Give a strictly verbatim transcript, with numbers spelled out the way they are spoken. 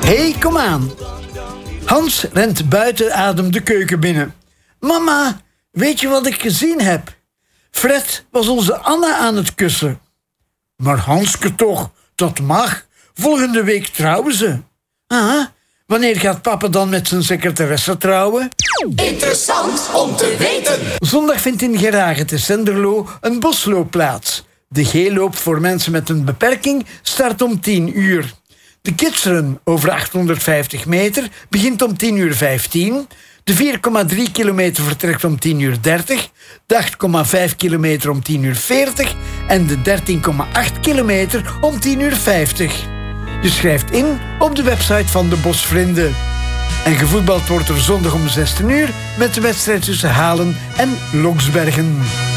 Hé, hey, kom aan. Hans rent buiten adem de keuken binnen. Mama, weet je wat ik gezien heb? Fred was onze Anna aan het kussen. Maar Hanske toch, dat mag. Volgende week trouwen ze. Ah, wanneer gaat papa dan met zijn secretaresse trouwen? Interessant om te weten. Zondag vindt in Geragen te Senderlo een bosloop plaats. De G-loop voor mensen met een beperking start om tien uur. De kidsrun over achthonderdvijftig meter begint om tien uur vijftien. De vier komma drie kilometer vertrekt om tien uur dertig. De acht komma vijf kilometer om tien uur veertig. En de dertien komma acht kilometer om tien uur vijftig. Je schrijft in op de website van de Bosvrienden. En gevoetbald wordt er zondag om zestien uur met de wedstrijd tussen Halen en Loksbergen.